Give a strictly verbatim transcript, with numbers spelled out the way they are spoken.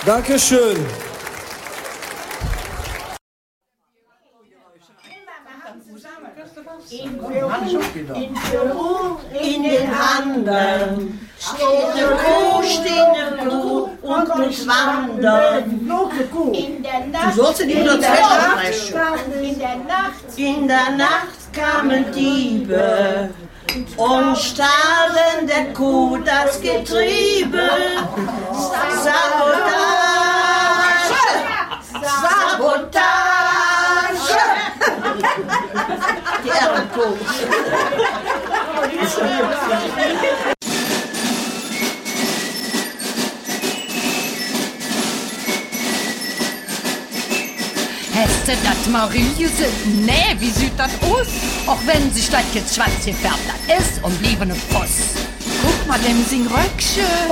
Dankeschön. In Peru, in Peru, in den Anden steht eine Kuh, steht eine Kuh und muss wandern. In der Nacht, Du sollst in die in der Nacht, Nacht, in der Nacht, in der Nacht kamen Diebe und stahlen der Kuh das Getriebe. Sabotage, Sabotage. Die Ehrenkuh. Hast du das Marie gesehen? Nee, wie sieht das aus? Auch wenn sich das jetzt schwarz gefärbt hat, ist und blieb eine Fuss. Guck mal, dem sing Röckchen.